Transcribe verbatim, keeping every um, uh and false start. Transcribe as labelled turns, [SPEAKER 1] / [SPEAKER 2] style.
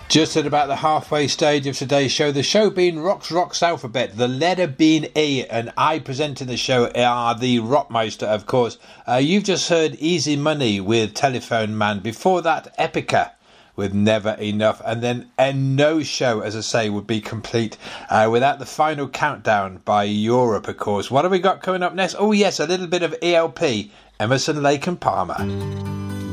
[SPEAKER 1] Just at about the halfway stage of today's show, the show being Rock's Rock's Alphabet, the letter being E, and I presenting the show are the Rockmeister, of course. Uh, you've just heard Easy Money with Telephone Man. Before that, Epica with Never Enough. And then a no show, as I say, would be complete uh, without the final countdown by Europe, of course. What have we got coming up next? Oh, yes, a little bit of E L P, Emerson, Lake and Palmer.